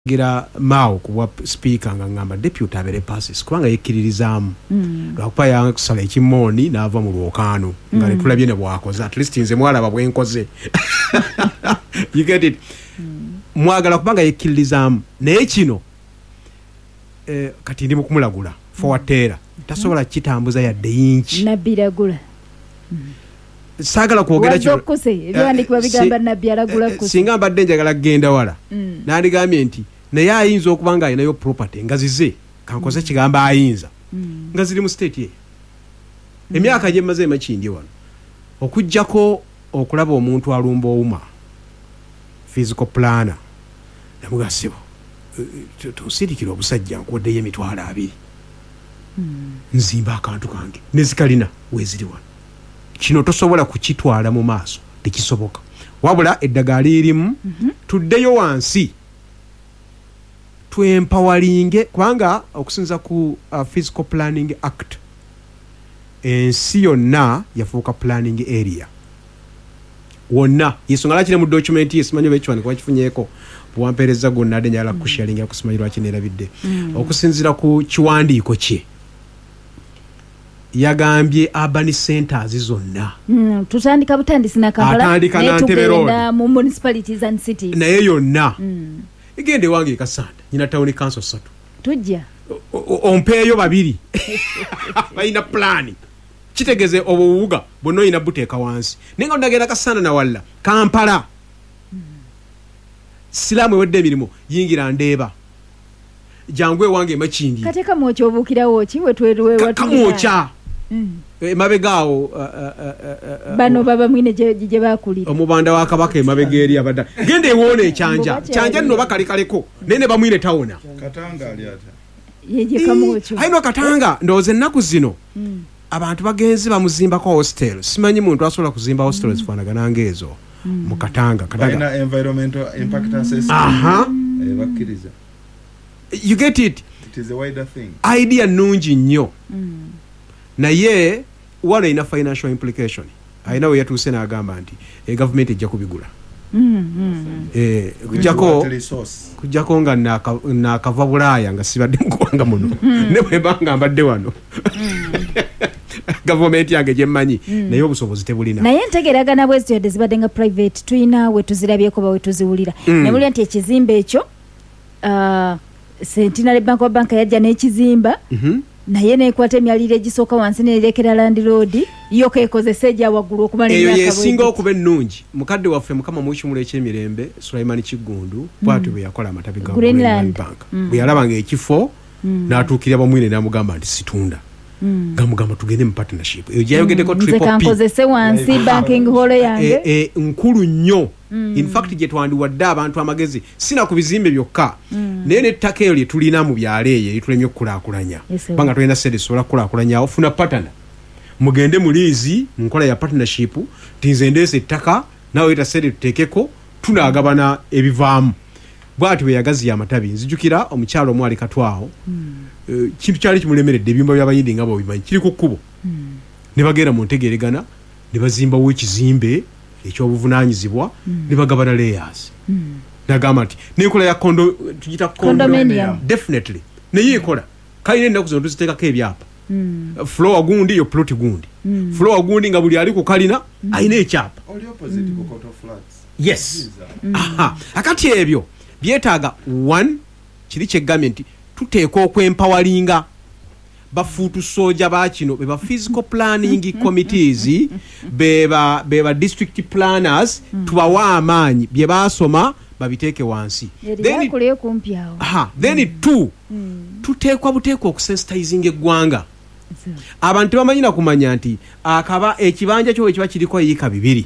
gira Mao kuwa speaker ngamba deputy abere passes kubanga yekiririzamu lwakupa ya kusala ekimoni nava mu lwokano ngale tulabye ne bwakoza at least nze mwala babwenkoze you get it mwagala kubanga yekiririzamu naye kino kati ndi mukumulagula forwardera tasobola kitambuza ya inch nabiragula sagala kwogera kino kose ebyandikwa bigamba nabiragula kose singa mbadde njagala genda wala nandigambye nti naye ayinza okubanga ayinayo property ngazize kankoze kigamba ayinza nga ziri mu state ye emyaka gye maze makindi wano okujjako okulaba omuntu alumba ouma physical planner namugasibo tusirikira obusajja nkoddeyo emitwalo 2 nzimba akantu kange nezikalina weziri wano kino tosobola kukitwala mu maaso tekisoboka wabula eddagala lirimu tuddeyo wansi twempowering kubanga okusinza ku physical planning act ensi yonna yafuuka planning area wonna yesongala kire mu document yesimanyo bekiwani kwa kifunyeko buwampereza gonna ade nyala kusharinga kusimanyirwa kinerabidde okusinzira ku kiwandiiko kye yagambye urban centers zonna tutandika butandisi na Kampala atandika na Ntebe Road mu municipalities and cities naye yonna igende wange kasanda nyina town council 3 tujja ompeyo 2 bayina plan kitegeze obuwuga bono ina buteeka wansi ninga ndagenda kasanda na walla Kampala silamu wedde emirimu yingira ndeeba jangwe wange makindi kateka mwocho obukirawo ki wetweruwe watu kamocha mabegao bano baba mwine je bakulira omubanda wa kabaka emabegeri abada gende wone ekyanja nno bakalikaleko nene bamwine taona katanga ali ata yeje kamocho haino katanga ndoze naku zino abantu bagenzi bamuzimba ko hostel simanyi muntu asobola kuzimba hostel zifanagana ngezo mu katanga ina environmental impact assessment bakiriza. You get it? It is a wider thing. Idea nungi nnyo. Naye wala ina financial implication. Aina we yatuse na agamba nti government ejja kubigula. Kujjako nga na kava bulaya nga sibadde mukwanga muno. Ne bwe banga mbadde wano. Government yange jemmanyi naye obusobozi tebulina. Naye ntegeragana bwezi yadde zibadde nga private tuyina we tuzirabyeko bawe tuziwulira. Ne buli nti ekizimbe ekyo Centenary Bank of Bank yajja n'ekizimba naye nekwata emyalire gisooka wansi nerekera Land Road yoka ekozeseja waggulu okumala emyaka eyo yesinga okuba ennungi mukadde waffe mukama mukimulo ekyemirembe Sulaiman Kigundu bwatu bwe yakola amatabi ga Greenland Bank bwe yalabanga ekifo n'atuukira bamwine n'amugamba nti situunda gamugamba tugende mu partnership eyo gyayogedeko triple P kankozese wansi banking hall yange nkulu nnyo in fact gye twandiwadde abantu amagezi sina ku bizimbe byokka naye n'ettaka eyo lye tulina mu byalo eyo litulemye okukulaakulanya banga tulina sede sobola kukulaakulanya ofuna pattern mugende mu liizi mu nkola ya partnership tinze ndeese ettaka nawe weta sede tuteekeko tunaagabana ebivaamu bwati bwe yagaziya amatabi nzijukira omukyalo omwali Katwaho kintu kyali kimulemeredde ebyumba by'abayindi nga bobimanyi kiri ku kkubo ne bagenda mu ntegeregana ne bazimbawo ekizimbe ekyobuvunaanyizibwa ne bagabana layers nagamba nti n'enkola ya tugita condominium definitely naye ekola kalina ennaku zino tuziteekako ebyapa floor gundi yo plot gundi floor gundi nga buli ali ku kalina ayina ekyapa yes akati ebyo byetaaga 1 kiri kyegambye nti tuteeka okwempawalinga bafuutu soja bakino beba physical planning committees beba district planners tubawa amaanyi bye basoma babiteeke wansi then 2 tuteekwa buteekwa okusensitizing eggwanga abantu bamanyina kumanya nti akaba ekibanja kyo ekiba kiriko yiika 2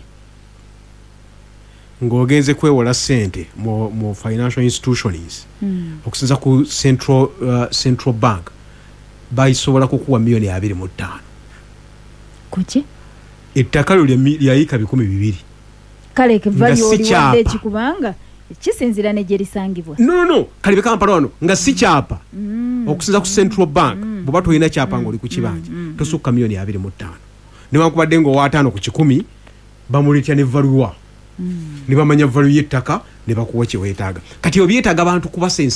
ngogenze kwewola sente mu financial institutions okusinza ku central bank bayisobola kukuwa $2.5 kuki ettaka lya yiika 200 kale ke value oliwadde ekikubanga kisinzira ne gye lisangibwa no kalibe Kampala wano nga si kyapa okusinza ku central bank bw'oba toyina kyapa ng'oli ku kibanja tosukka $2.5 newankubadde ng'owa 5 ku 10 bamuletya ne value ne bamanya value y'ettaka ne bakuwa kye weetaaga kati obyetaaga abantu kuba